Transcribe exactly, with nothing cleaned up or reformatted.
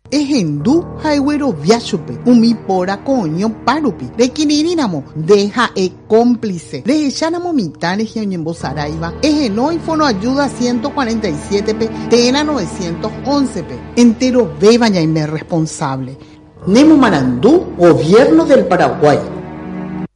Ejendu haigüero viachupe, umi pora coño parupi. Requirirínamo, deja e cómplice. Rejechánamo mitades y oñembo saraiva. Ejeno y fono ayuda ciento cuarenta y siete pe, tena novecientos once pe. Entero beba ya y me responsable. Nemo Marandú, Gobierno del Paraguay.